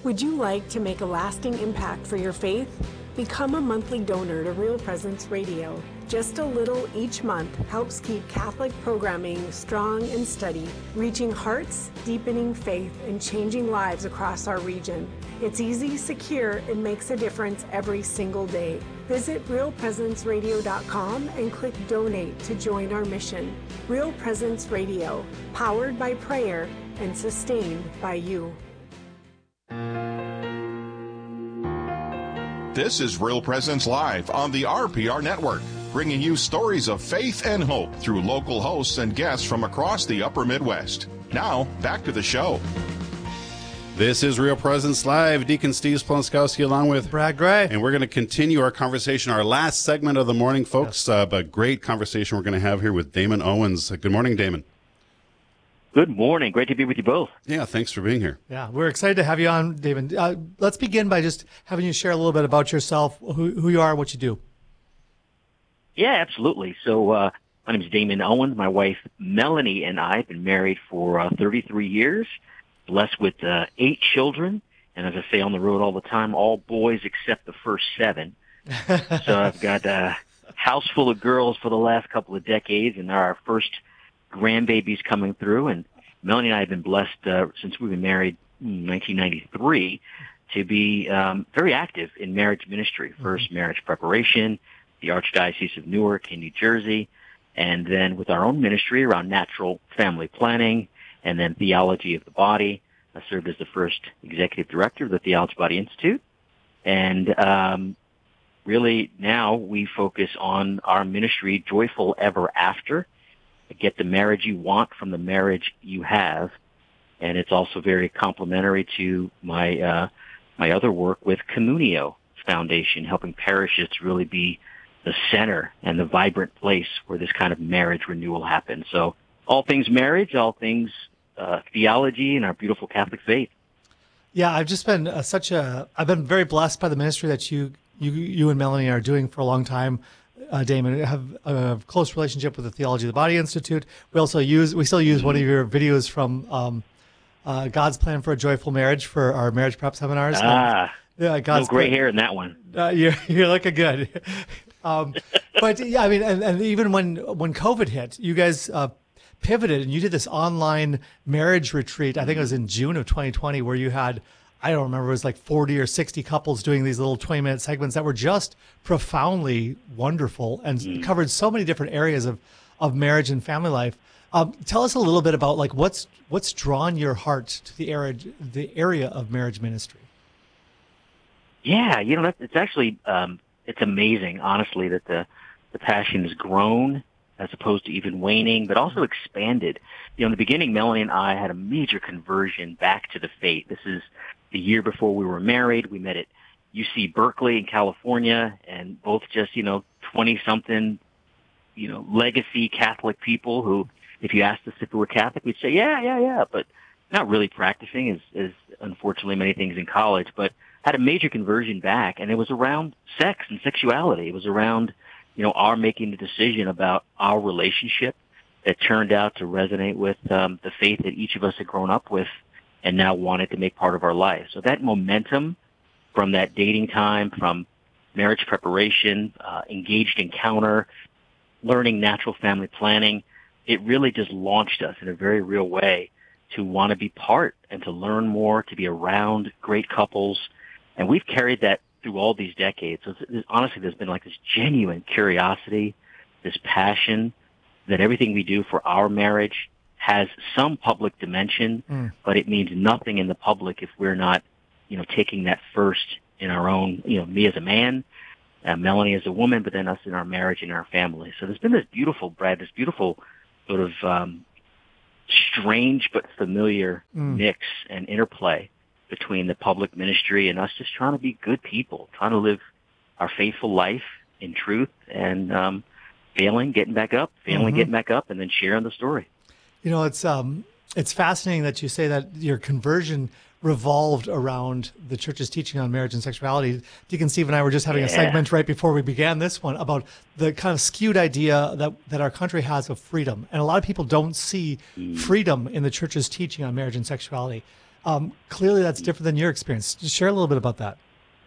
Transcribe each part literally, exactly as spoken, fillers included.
Would you like to make a lasting impact for your faith? Become a monthly donor to Real Presence Radio. Just a little each month helps keep Catholic programming strong and steady, reaching hearts, deepening faith, and changing lives across our region. It's easy, secure, and makes a difference every single day. Visit real presence radio dot com and click Donate to join our mission. Real Presence Radio, powered by prayer and sustained by you. This is Real Presence Live on the R P R Network, bringing you stories of faith and hope through local hosts and guests from across the upper Midwest. Now, back to the show. This is Real Presence Live. Deacon Steve Splonskowski along with Brad Gray. And we're going to continue our conversation, our last segment of the morning, folks. Yes. Uh, but great conversation we're going to have here with Damon Owens. Good morning, Damon. Good morning. Great to be with you both. Yeah, thanks for being here. Yeah, we're excited to have you on, David. Uh, let's begin by just having you share a little bit about yourself, who, who you are, what you do. Yeah, absolutely. So uh, my name is Damon Owens. My wife, Melanie, and I have been married for uh, thirty-three years, blessed with uh, eight children. And as I say on the road all the time, all boys except the first seven. So I've got a house full of girls for the last couple of decades, and they're our first grandbabies coming through. And Melanie and I have been blessed uh, since we've been married in nineteen ninety-three to be um, very active in marriage ministry. First, mm-hmm. marriage preparation, the Archdiocese of Newark in New Jersey, and then with our own ministry around natural family planning, and then theology of the body. I served as the first executive director of the Theology Body Institute. And um, really now we focus on our ministry, Joyful Ever After. Get the marriage you want from the marriage you have. And it's also very complementary to my uh, my other work with Communio Foundation, helping parishes to really be the center and the vibrant place where this kind of marriage renewal happens. So all things marriage, all things uh, theology, and our beautiful Catholic faith. Yeah, I've just been uh, such a, I've been very blessed by the ministry that you, you, you and Melanie are doing for a long time. Uh, Damon, have a close relationship with the Theology of the Body Institute. We also use, we still use one of your videos from um, uh, God's Plan for a Joyful Marriage for our marriage prep seminars. Ah, yeah, God's no gray plan. hair in that one. Uh, you're you're looking good. um, but yeah, I mean, and, and even when when COVID hit, you guys uh, pivoted and you did this online marriage retreat. I think it was in June of twenty twenty, where you had, I don't remember, it was like forty or sixty couples doing these little twenty minute segments that were just profoundly wonderful and mm. covered so many different areas of, of marriage and family life. Um, tell us a little bit about like what's what's drawn your heart to the area the area of marriage ministry. Yeah, you know, that's, it's actually um, it's amazing, honestly, that the the passion has grown as opposed to even waning, but also expanded. You know, in the beginning, Melanie and I had a major conversion back to the faith. This is the year before we were married. We met at U C Berkeley in California, and both just, you know, twenty-something, you know, legacy Catholic people who, if you asked us if we were Catholic, we'd say, yeah, yeah, yeah, but not really practicing, as, as unfortunately many things in college, but had a major conversion back, and it was around sex and sexuality. It was around, you know, our making the decision about our relationship that turned out to resonate with um, the faith that each of us had grown up with and now wanted to make part of our life. So that momentum from that dating time, from marriage preparation, uh, engaged encounter, learning natural family planning, it really just launched us in a very real way to want to be part and to learn more, to be around great couples. And we've carried that through all these decades. So it's, honestly, there's been like this genuine curiosity, this passion that everything we do for our marriage has some public dimension, mm. but it means nothing in the public if we're not, you know, taking that first in our own, you know, me as a man, uh, Melanie as a woman, but then us in our marriage and our family. So there's been this beautiful, Brad, this beautiful sort of um, strange but familiar mm. mix and interplay between the public ministry and us just trying to be good people, trying to live our faithful life in truth and um, failing, getting back up, failing, mm-hmm. getting back up, and then sharing the story. You know, it's um, it's fascinating that you say that your conversion revolved around the church's teaching on marriage and sexuality. Deacon Steve and I were just having yeah. a segment right before we began this one about the kind of skewed idea that, that our country has of freedom. And a lot of people don't see mm. freedom in the church's teaching on marriage and sexuality. Um, clearly, that's different than your experience. Just share a little bit about that.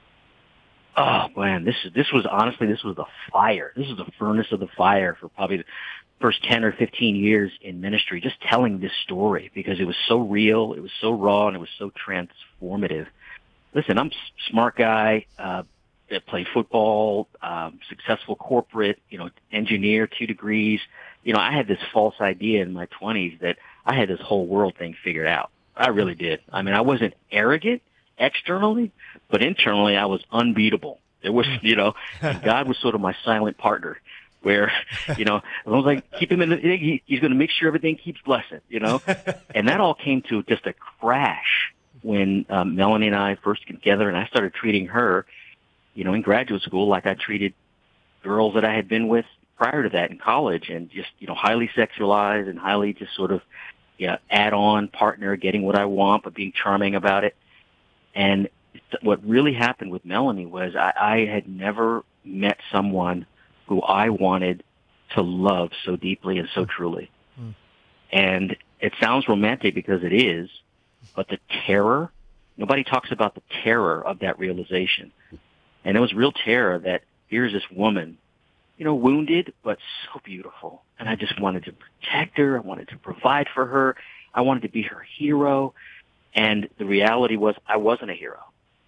Oh man, this is this was honestly this was the fire. This was the furnace of the fire for probably the first ten or fifteen years in ministry. Just telling this story because it was so real, it was so raw, and it was so transformative. Listen, I'm a smart guy. Uh, that played football, um, successful corporate, you know, engineer, two degrees. You know, I had this false idea in my twenties that I had this whole world thing figured out. I really did. I mean, I wasn't arrogant externally, but internally I was unbeatable. It was, you know, and God was sort of my silent partner where, you know, I was like, keep him in the, he, he's going to make sure everything keeps blessing, you know, and that all came to just a crash when um, Melanie and I first got together and I started treating her, you know, in graduate school like I treated girls that I had been with prior to that in college, and just, you know, highly sexualized and highly just sort of, yeah, add-on partner, getting what I want, but being charming about it. And what really happened with Melanie was I, I had never met someone who I wanted to love so deeply and so truly. Mm. And it sounds romantic because it is, but the terror, nobody talks about the terror of that realization. And it was real terror that here's this woman, you know, wounded, but so beautiful. And I just wanted to protect her. I wanted to provide for her. I wanted to be her hero. And the reality was I wasn't a hero.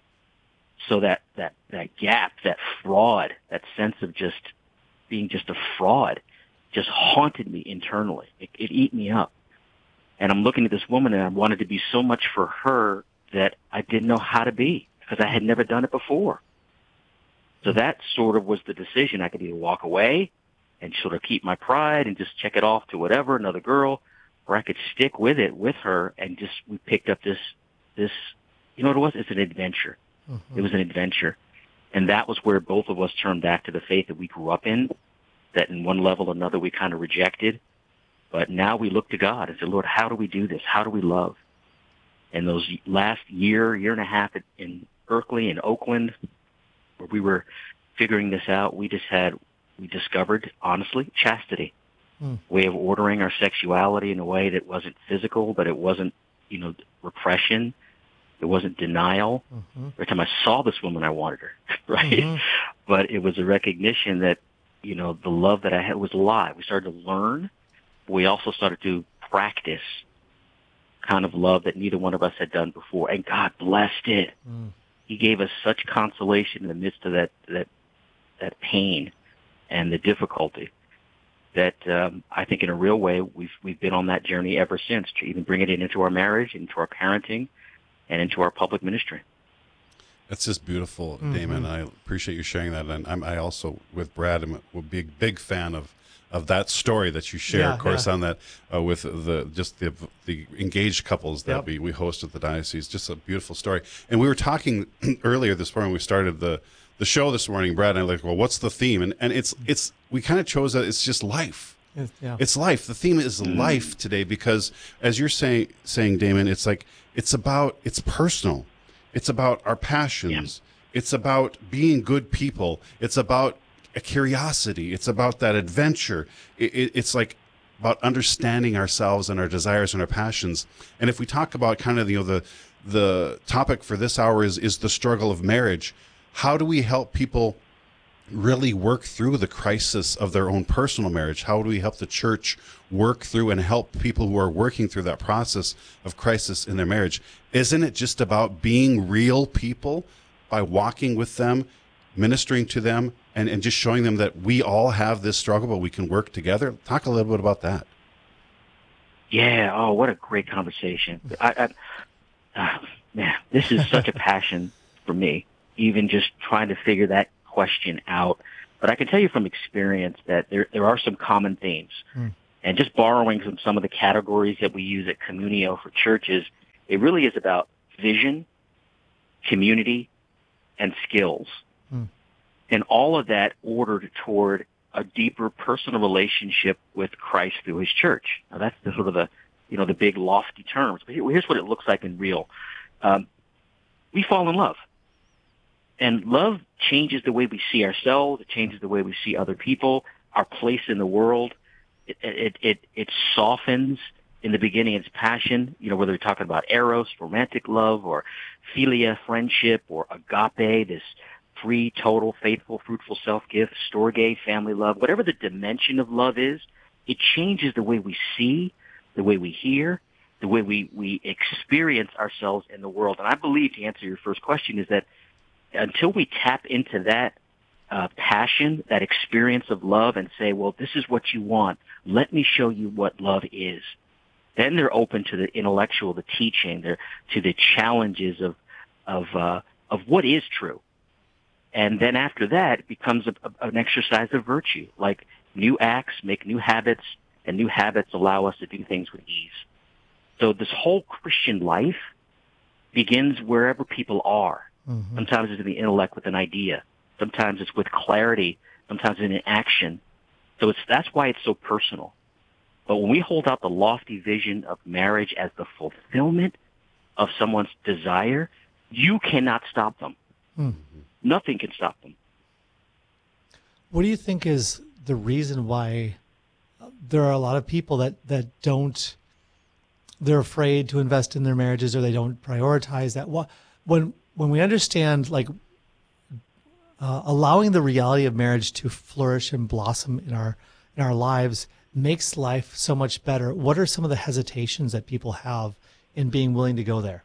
So that, that, that gap, that fraud, that sense of just being just a fraud just haunted me internally. It, it ate me up. And I'm looking at this woman and I wanted to be so much for her that I didn't know how to be because I had never done it before. So that sort of was the decision. I could either walk away and sort of keep my pride and just check it off to whatever, another girl, or I could stick with it with her and just, we picked up this, this, you know what it was? It's an adventure. Mm-hmm. It was an adventure. And that was where both of us turned back to the faith that we grew up in, that in one level or another we kind of rejected. But now we look to God and say, Lord, how do we do this? How do we love? And those last year, year and a half in Berkeley and Oakland, where we were figuring this out, we just had, we discovered, honestly, chastity. Mm. Way of ordering our sexuality in a way that wasn't physical, but it wasn't, you know, repression. It wasn't denial. Mm-hmm. Every time I saw this woman, I wanted her, right? Mm-hmm. But it was a recognition that, you know, the love that I had was alive. We started to learn. We also started to practice kind of love that neither one of us had done before. And God blessed it. Mm. He gave us such consolation in the midst of that, that, that pain and the difficulty that, um, I think in a real way, we've, we've been on that journey ever since to even bring it in into our marriage, into our parenting, and into our public ministry. That's just beautiful, mm-hmm. Damon. I appreciate you sharing that. And I'm, I also, with Brad, am a big, big fan of, of that story that you share, yeah, of course, yeah. on that, uh, with the, just the, the engaged couples that yep. we, we host at the diocese. Just a beautiful story. And we were talking earlier this morning, we started the, the show this morning, Brad, and I'm like, well, what's the theme? And, and it's, it's, we kind of chose that it's just life. It's, yeah. it's life. The theme is mm. life today, because as you're saying, saying, Damon, it's like, it's about, it's personal. It's about our passions. Yeah. It's about being good people. It's about a curiosity. It's about that adventure. It, it, it's like about understanding ourselves and our desires and our passions. And if we talk about kind of, you know, the, the topic for this hour is, is the struggle of marriage. How do we help people really work through the crisis of their own personal marriage? How do we help the church work through and help people who are working through that process of crisis in their marriage? Isn't it just about being real people by walking with them, ministering to them, and, and just showing them that we all have this struggle, but we can work together? Talk a little bit about that. Yeah. Oh, what a great conversation. I, I, uh, man, this is such a passion for me, even just trying to figure that question out. But I can tell you from experience that there there are some common themes. Mm. And just borrowing from some of the categories that we use at Communio for churches, it really is about vision, community, and skills. Mm. And all of that ordered toward a deeper personal relationship with Christ through his church. Now that's the sort of the, you know, the big lofty terms. But here's what it looks like in real. Um, we fall in love. And love changes the way we see ourselves. It changes the way we see other people, our place in the world. It, it, it, it softens In the beginning, it's passion, you know, whether we're talking about eros, romantic love, or philia, friendship, or agape, this free, total, faithful, fruitful self-gift, storge, family love, whatever the dimension of love is, it changes the way we see, the way we hear, the way we, we experience ourselves in the world. And I believe, to answer your first question, is that until we tap into that uh, passion, that experience of love, and say, well, this is what you want, let me show you what love is, then they're open to the intellectual, the teaching, they're, to the challenges of of uh, of what is true. And then after that, it becomes a, a, an exercise of virtue. Like new acts make new habits, and new habits allow us to do things with ease. So this whole Christian life begins wherever people are. Mm-hmm. Sometimes it's in the intellect with an idea. Sometimes it's with clarity. Sometimes in an action. So it's that's why it's so personal. But when we hold out the lofty vision of marriage as the fulfillment of someone's desire, you cannot stop them. Mm-hmm. Nothing can stop them. What do you think is the reason why there are a lot of people that, that don't, they're afraid to invest in their marriages, or they don't prioritize that? When, when we understand, like, uh, allowing the reality of marriage to flourish and blossom in our, in our lives makes life so much better. What are some of the hesitations that people have in being willing to go there?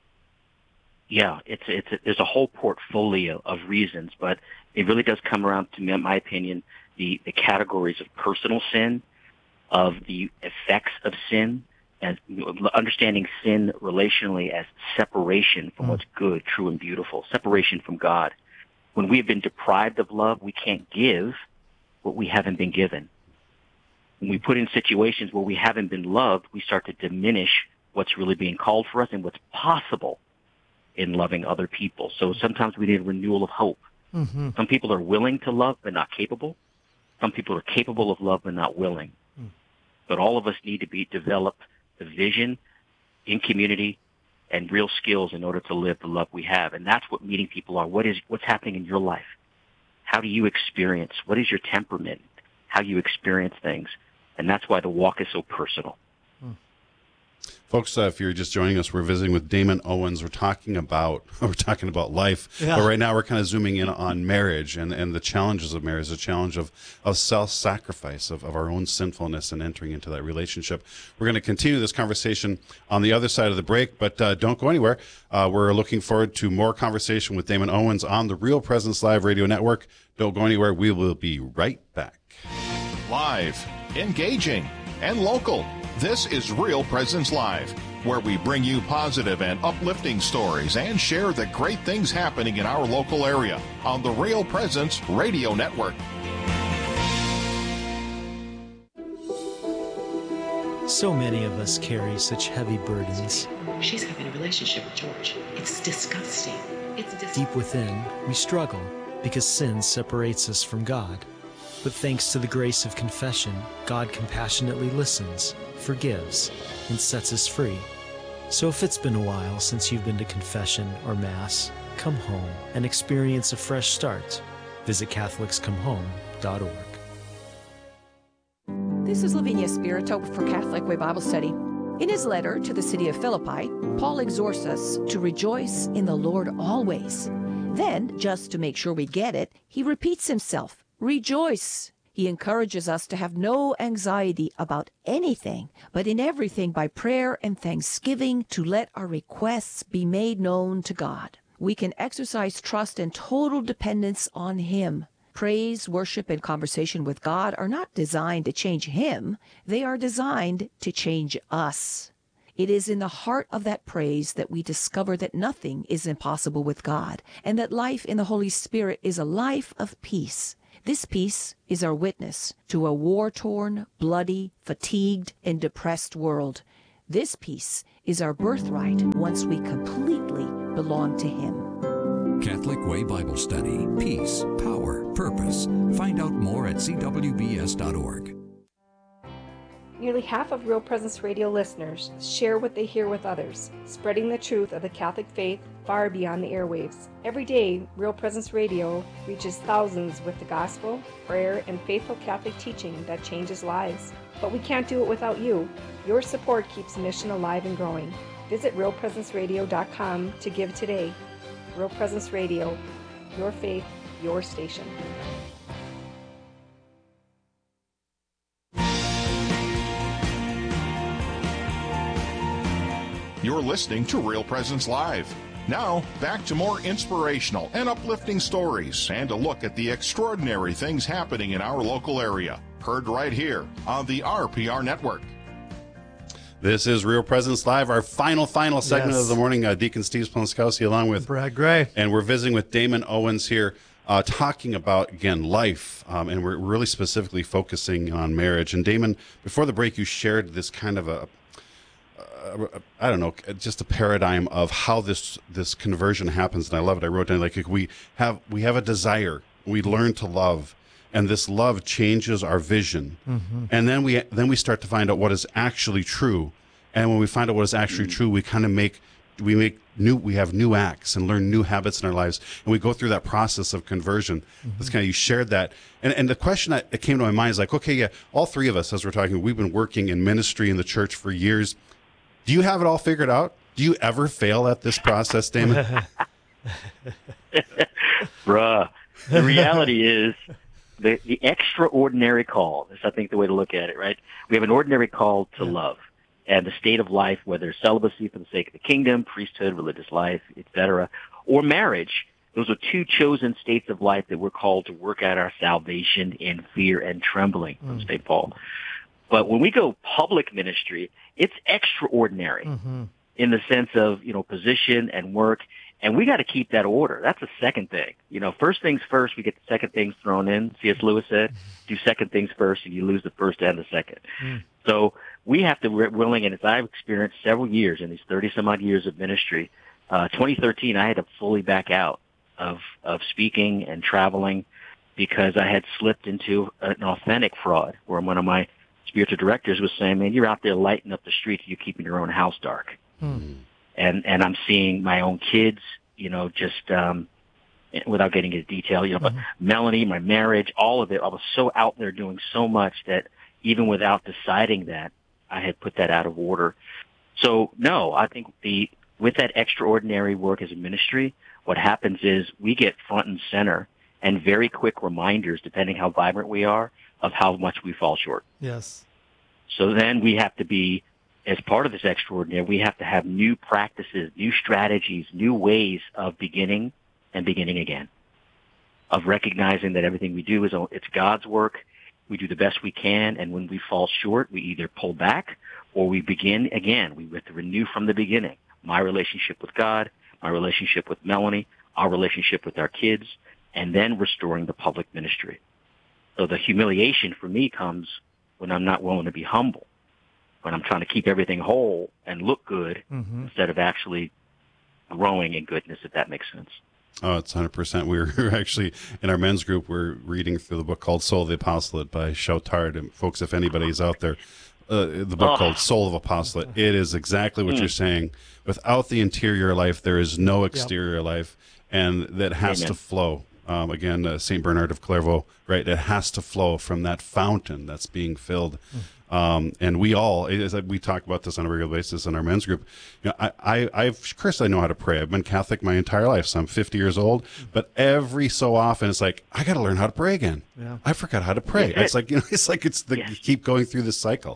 Yeah, it's it's a, there's a whole portfolio of reasons, but it really does come around to, in my opinion, the, the categories of personal sin, of the effects of sin, and understanding sin relationally as separation from mm. what's good, true, and beautiful, separation from God. When we have been deprived of love, we can't give what we haven't been given. When we put in situations where we haven't been loved, we start to diminish what's really being called for us and what's possible in loving other people. So sometimes we need a renewal of hope. Mm-hmm. Some people are willing to love but not capable. Some people are capable of love but not willing. Mm. But all of us need to be develop the vision in community and real skills in order to live the love we have. And that's what meeting people are. What is what's happening in your life? How do you experience? What is your temperament? How you experience things? And that's why the walk is so personal. Hmm. Folks, uh, if you're just joining us, we're visiting with Damon Owens. We're talking about we're talking about life, yeah. But right now we're kind of zooming in on marriage and, and the challenges of marriage, the challenge of, of self-sacrifice, of, of our own sinfulness and entering into that relationship. We're going to continue this conversation on the other side of the break, but uh, don't go anywhere. Uh, we're looking forward to more conversation with Damon Owens on the Real Presence Live Radio Network. Don't go anywhere. We will be right back. Live, engaging, and local. This is Real Presence Live, where we bring you positive and uplifting stories and share the great things happening in our local area on the Real Presence Radio Network. So many of us carry such heavy burdens. She's having a relationship with George. It's disgusting. It's disgusting. Deep within, we struggle because sin separates us from God. But thanks to the grace of confession, God compassionately listens, forgives, and sets us free. So if it's been a while since you've been to confession or Mass, come home and experience a fresh start. Visit Catholics Come Home dot org. This is Lavinia Spirito for Catholic Way Bible Study. In his letter to the city of Philippi, Paul exhorts us to rejoice in the Lord always. Then, just to make sure we get it, he repeats himself. Rejoice. He encourages us to have no anxiety about anything, but in everything by prayer and thanksgiving to let our requests be made known to God. We can exercise trust and total dependence on Him. Praise, worship, and conversation with God are not designed to change Him. They are designed to change us. It is in the heart of that praise that we discover that nothing is impossible with God, and that life in the Holy Spirit is a life of peace. This peace is our witness to a war-torn, bloody, fatigued, and depressed world. This peace is our birthright once we completely belong to Him. Catholic Way Bible Study. Peace, power, purpose. Find out more at c w b s dot org. Nearly half of Real Presence Radio listeners share what they hear with others, spreading the truth of the Catholic faith far beyond the airwaves. Every day, Real Presence Radio reaches thousands with the gospel, prayer, and faithful Catholic teaching that changes lives. But we can't do it without you. Your support keeps the mission alive and growing. Visit real presence radio dot com to give today. Real Presence Radio, your faith, your station. You're listening to Real Presence Live. Now, back to more inspirational and uplifting stories and a look at the extraordinary things happening in our local area. Heard right here on the R P R Network. This is Real Presence Live, our final, final segment Yes. of the morning. Uh, Deacon Steve Splonskowski along with Brad Gray. And we're visiting with Damon Owens here, uh, talking about, again, life. Um, and we're really specifically focusing on marriage. And Damon, before the break, you shared this kind of a, uh, I don't know, just a paradigm of how this this conversion happens. And I love it. I wrote down, like, we have we have a desire. We learn to love. And this love changes our vision. Mm-hmm. And then we then we start to find out what is actually true. And when we find out what is actually true, we kind of make we make new we have new acts and learn new habits in our lives. And we go through that process of conversion. Mm-hmm. That's kind of, you shared that. And and the question that, that came to my mind is like, okay, yeah, all three of us, as we're talking, we've been working in ministry in the church for years. Do you have it all figured out? Do you ever fail at this process, Damon? Bruh, the reality is, The, the extraordinary call is, I think, the way to look at it, right? We have an ordinary call to love, and the state of life, whether celibacy for the sake of the kingdom, priesthood, religious life, et cetera, or marriage. Those are two chosen states of life that we're called to work out our salvation in fear and trembling, from mm. Saint Paul. But when we go public ministry, it's extraordinary mm-hmm. in the sense of, you know, position and work. And we got to keep that order. That's the second thing. You know, first things first, we get the second things thrown in. C S Lewis said, do second things first, and you lose the first and the second. Mm. So we have to be willing, and as I've experienced several years in these thirty-some-odd years of ministry, uh, twenty thirteen, I had to fully back out of, of speaking and traveling because I had slipped into an authentic fraud where one of my spiritual directors was saying, man, you're out there lighting up the streets, you're keeping your own house dark. Mm. And, and I'm seeing my own kids, you know, just, um, without getting into detail, you know, mm-hmm. but Melanie, my marriage, all of it, I was so out there doing so much that even without deciding that, I had put that out of order. So no, I think the, with that extraordinary work as a ministry, what happens is we get front and center and very quick reminders, depending how vibrant we are, of how much we fall short. Yes. So then we have to be, as part of this extraordinary, we have to have new practices, new strategies, new ways of beginning and beginning again, of recognizing that everything we do is, it's God's work. We do the best we can, and when we fall short, we either pull back or we begin again. We have to renew from the beginning. My relationship with God, my relationship with Melanie, our relationship with our kids, and then restoring the public ministry. So the humiliation for me comes when I'm not willing to be humble, when I'm trying to keep everything whole and look good mm-hmm. instead of actually growing in goodness, if that makes sense. Oh, it's one hundred percent. We were actually, in our men's group, we're reading through the book called Soul of the Apostolate by Chautard. And folks, if anybody's out there, uh, the book oh. called Soul of Apostolate, it is exactly what mm. you're saying. Without the interior life, there is no exterior yep. life, and that has Amen. to flow. Um, again, uh, Saint Bernard of Clairvaux, right? It has to flow from that fountain that's being filled. Mm. Um, and we all, as we talk about this on a regular basis in our men's group, you know, I, I, I've, Chris, I know how to pray. I've been Catholic my entire life, so I'm fifty years old. But every so often, it's like I got to learn how to pray again. Yeah. I forgot how to pray. It's like you know, it's like it's the yes. you keep going through this cycle.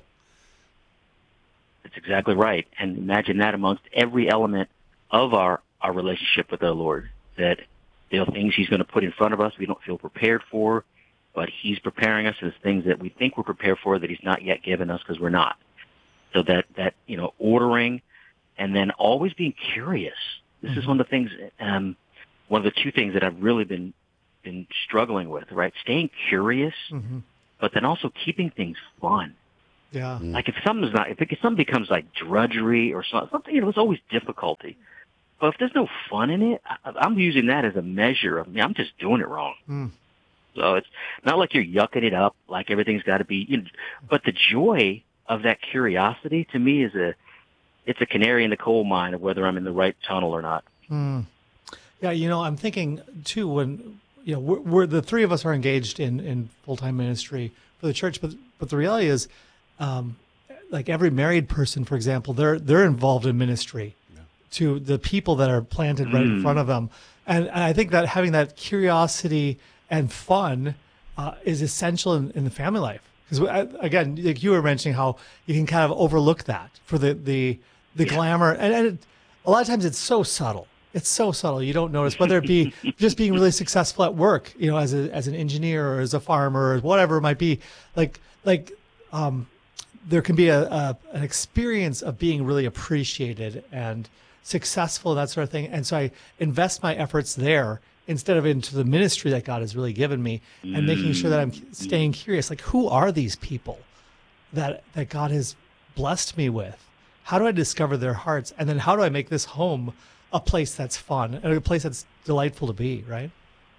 That's exactly right. And imagine that amongst every element of our our relationship with the Lord, that there are things He's going to put in front of us we don't feel prepared for. But He's preparing us as things that we think we're prepared for that He's not yet given us because we're not. So that, that, you know, ordering and then always being curious. This mm-hmm. is one of the things, um, one of the two things that I've really been, been struggling with, right? Staying curious, mm-hmm. but then also keeping things fun. Yeah. Like if something's not, if, it, if something becomes like drudgery or something, you know, there's always difficulty. But if there's no fun in it, I, I'm using that as a measure of, I mean, I'm just doing it wrong. Mm. So it's not like you're yucking it up, like everything's got to be, you know, but the joy of that curiosity, to me, is a it's a canary in the coal mine of whether I'm in the right tunnel or not. Mm. Yeah, you know, I'm thinking too when you know we're, we're the three of us are engaged in, in full time ministry for the church, but but the reality is, um, like every married person, for example, they're they're involved in ministry yeah. to the people that are planted right mm. in front of them, and, and I think that having that curiosity and fun uh, is essential in, in the family life. Because again, like you were mentioning how you can kind of overlook that for the the the yeah. glamour, and, and it, a lot of times it's so subtle. It's so subtle. You don't notice, whether it be just being really successful at work, you know, as a as an engineer or as a farmer or whatever it might be. Like like um, there can be a, a an experience of being really appreciated and successful, that sort of thing. And so I invest my efforts there instead of into the ministry that God has really given me, and making sure that I'm staying curious. Like, who are these people that that God has blessed me with? How do I discover their hearts? And then how do I make this home a place that's fun and a place that's delightful to be, right?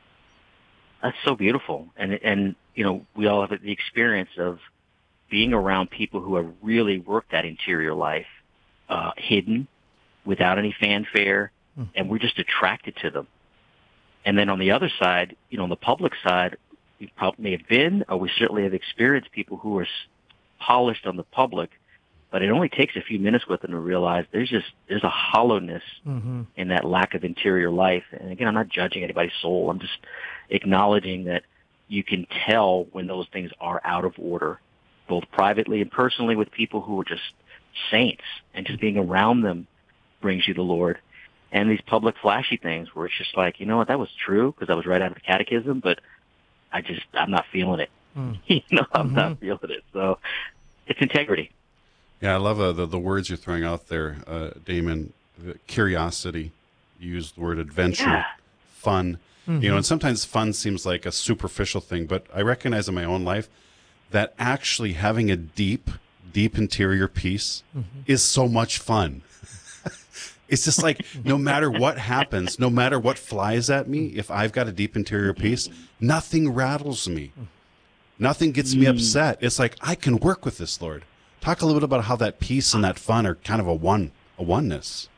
That's so beautiful. And, and you know, we all have the experience of being around people who have really worked that interior life, uh, hidden, without any fanfare, mm-hmm. and we're just attracted to them. And then on the other side, you know, on the public side, we probably may have been, or we certainly have experienced people who are polished on the public, but it only takes a few minutes with them to realize there's just, there's a hollowness mm-hmm. in that lack of interior life. And again, I'm not judging anybody's soul. I'm just acknowledging that you can tell when those things are out of order, both privately and personally, with people who are just saints, and just being around them brings you the Lord. And these public flashy things where it's just like, you know what, that was true because I was right out of the catechism, but I just, I'm not feeling it. Mm. you know, I'm mm-hmm. not feeling it. So it's integrity. Yeah, I love uh, the, the words you're throwing out there, uh, Damon. The curiosity, you used the word adventure, yeah. fun. Mm-hmm. You know, and sometimes fun seems like a superficial thing, but I recognize in my own life that actually having a deep, deep interior peace mm-hmm. is so much fun. It's just like, no matter what happens, no matter what flies at me, if I've got a deep interior peace, nothing rattles me. Nothing gets me upset. It's like, I can work with this, Lord. Talk a little bit about how that peace and that fun are kind of a one, a oneness.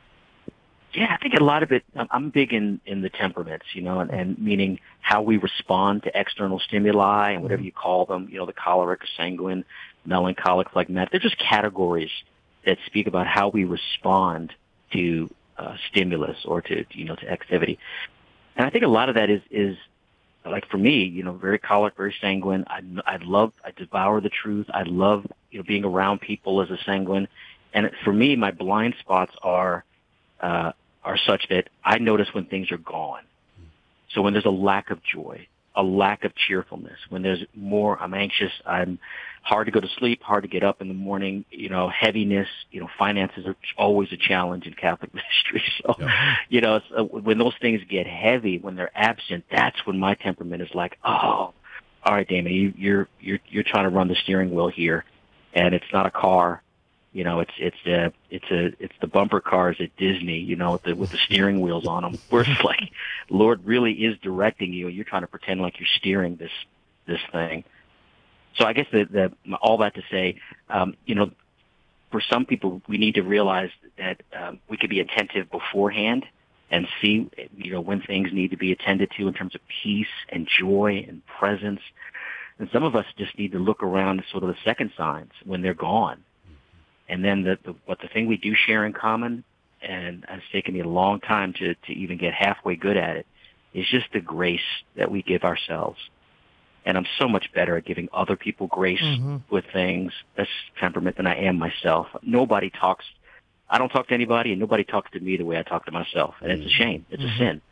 Yeah, I think a lot of it, I'm big in, in the temperaments, you know, and, and meaning how we respond to external stimuli and whatever you call them, you know, the choleric, sanguine, melancholic, phlegmatic. They're just categories that speak about how we respond to uh, stimulus or to, you know, to activity. And I think a lot of that is, is like for me, you know, very choleric, very sanguine. I, I love, I devour the truth. I love, you know, being around people as a sanguine. And for me, my blind spots are, uh, are such that I notice when things are gone. So when there's a lack of joy, a lack of cheerfulness, when there's more, I'm anxious, I'm hard to go to sleep, hard to get up in the morning, you know, heaviness, you know, finances are always a challenge in Catholic ministry. So, yeah. you know, so when those things get heavy, when they're absent, that's when my temperament is like, oh, all right, Damon, you, you're, you're, you're trying to run the steering wheel here, and it's not a car. You know, it's, it's, a, it's a, it's the bumper cars at Disney, you know, with the, with the steering wheels on them, where it's like, Lord really is directing you, and you're trying to pretend like you're steering this, this thing. So I guess the, the, all that to say, um, you know, for some people, we need to realize that um, we could be attentive beforehand and see, you know, when things need to be attended to in terms of peace and joy and presence. And some of us just need to look around at sort of the second signs when they're gone. And then the, the, what the thing we do share in common, and it's taken me a long time to, to even get halfway good at it, is just the grace that we give ourselves. And I'm so much better at giving other people grace mm-hmm. with things, that's temperament, than I am myself. Nobody talks, I don't talk to anybody, and nobody talks to me the way I talk to myself. And it's a shame. It's mm-hmm. a sin.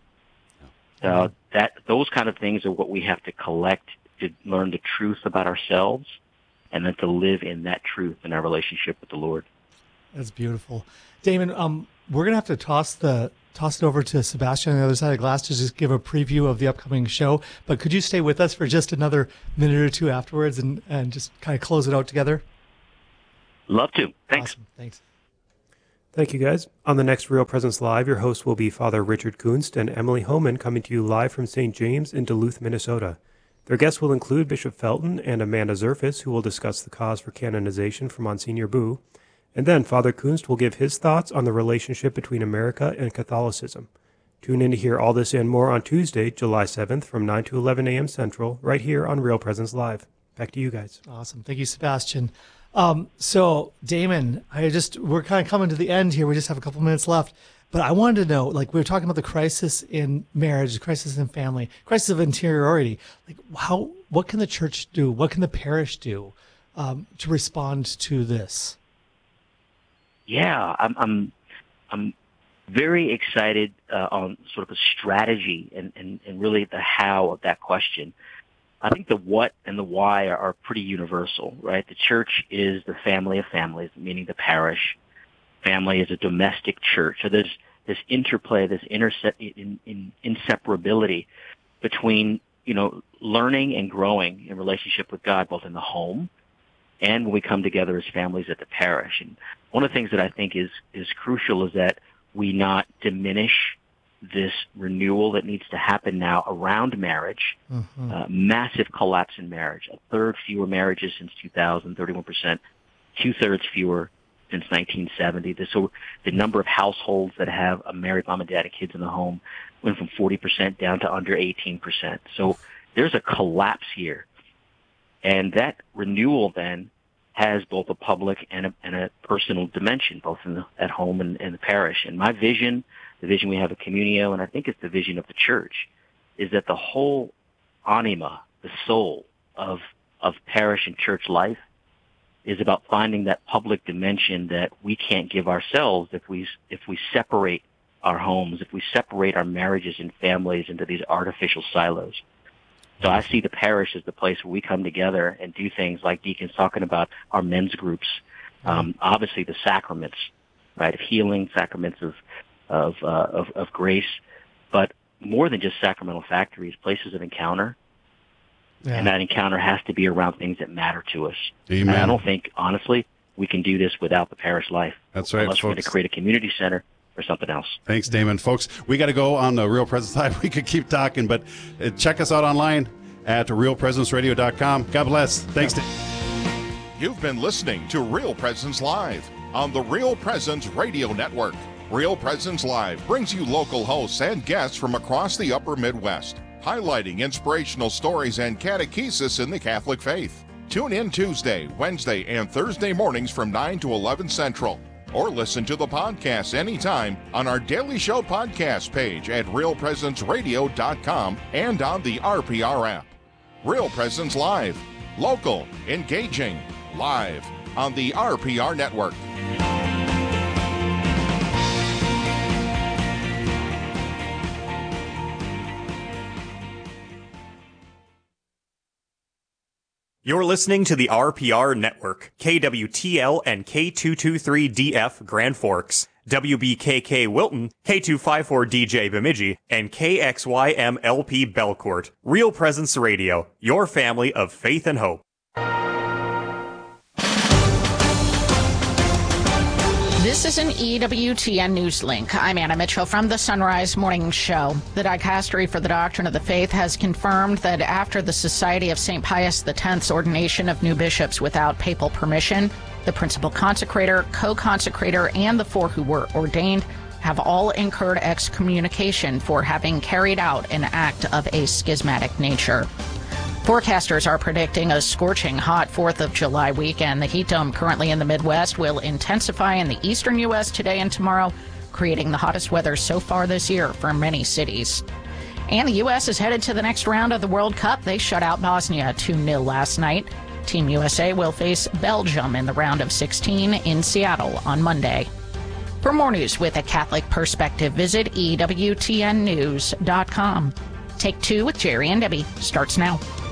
Uh, that those kind of things are what we have to collect to learn the truth about ourselves, and then to live in that truth in our relationship with the Lord. That's beautiful. Damon, um, we're going to have to toss the toss it over to Sebastian on the other side of the glass to just give a preview of the upcoming show. But could you stay with us for just another minute or two afterwards and, and just kind of close it out together? Love to. Thanks. Awesome. Thanks. Thank you, guys. On the next Real Presence Live, your hosts will be Father Richard Kunst and Emily Homan, coming to you live from Saint James in Duluth, Minnesota. Their guests will include Bishop Felton and Amanda Zerfis, who will discuss the cause for canonization for Monsignor Boo. And then Father Kunst will give his thoughts on the relationship between America and Catholicism. Tune in to hear all this and more on Tuesday, July seventh from nine to eleven a.m. Central, right here on Real Presence Live. Back to you guys. Awesome. Thank you, Sebastian. Um, so, Damon, I just we're kind of coming to the end here. We just have a couple minutes left. But I wanted to know, like, we were talking about the crisis in marriage, the crisis in family, crisis of interiority. Like, how, what can the church do? What can the parish do um, to respond to this? Yeah, I'm, I'm, I'm very excited uh, on sort of a strategy and, and, and really the how of that question. I think the what and the why are, are pretty universal, right? The church is the family of families, meaning the parish. Family is a domestic church. So there's this interplay, this interse- in, in inseparability between, you know, learning and growing in relationship with God, both in the home and when we come together as families at the parish. And one of the things that I think is, is crucial is that we not diminish this renewal that needs to happen now around marriage. Mm-hmm. Uh, massive collapse in marriage. A third fewer marriages since two thousand, thirty-one percent, two-thirds fewer since nineteen seventy. So the number of households that have a married mom and dad and kids in the home went from forty percent down to under eighteen percent. So there's a collapse here. And that renewal then has both a public and a, and a personal dimension, both in the, at home and in the parish. And my vision, the vision we have at Communio, and I think it's the vision of the church, is that the whole anima, the soul of of parish and church life, is about finding that public dimension that we can't give ourselves if we if we separate our homes, if we separate our marriages and families into these artificial silos. So I see the parish as the place where we come together and do things like Deacon's talking about, our men's groups, um, obviously the sacraments, right, of healing, sacraments of of, uh, of of grace, but more than just sacramental factories, places of encounter. Yeah. And that encounter has to be around things that matter to us. Amen. And I don't think, honestly, we can do this without the parish life. That's right, unless folks. We're going to create a community center or something else. Thanks, Damon. Folks, we got to go on the Real Presence Live. We could keep talking, but uh, check us out online at real presence radio dot com. God bless. Thanks. Yeah. You've been listening to Real Presence Live on the Real Presence Radio Network. Real Presence Live brings you local hosts and guests from across the upper Midwest, highlighting inspirational stories and catechesis in the Catholic faith. Tune in Tuesday, Wednesday, and Thursday mornings from nine to eleven Central. Or listen to the podcast anytime on our Daily Show podcast page at real presence radio dot com and on the R P R app. Real Presence Live. Local, engaging, live on the R P R Network. You're listening to the R P R Network, K W T L and K two twenty-three D F Grand Forks, W B K K Wilton, K two fifty-four D J Bemidji, and K X Y M L P Belcourt. Real Presence Radio, your family of faith and hope. This is an E W T N News Link. I'm Anna Mitchell from the Sunrise Morning Show. The Dicastery for the Doctrine of the Faith has confirmed that after the Society of Saint Pius X's ordination of new bishops without papal permission, the principal consecrator, co-consecrator, and the four who were ordained have all incurred excommunication for having carried out an act of a schismatic nature. Forecasters are predicting a scorching hot fourth of July weekend. The heat dome currently in the Midwest will intensify in the eastern U S today and tomorrow, creating the hottest weather so far this year for many cities. And the U S is headed to the next round of the World Cup. They shut out Bosnia two nil last night. Team U S A will face Belgium in the round of sixteen in Seattle on Monday. For more news with a Catholic perspective, visit E W T N news dot com. Take Two with Jerry and Debbie starts now.